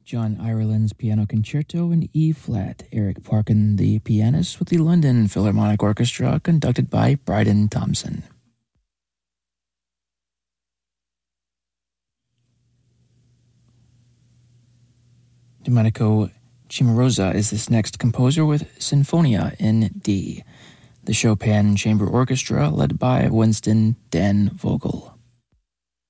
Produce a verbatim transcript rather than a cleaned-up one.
John Ireland's Piano Concerto in E-flat. Eric Parkin, the pianist, with the London Philharmonic Orchestra, conducted by Bryden Thompson. Domenico Cimarosa is this next composer with Sinfonia in D, the Chopin Chamber Orchestra led by Winston Den Vogel.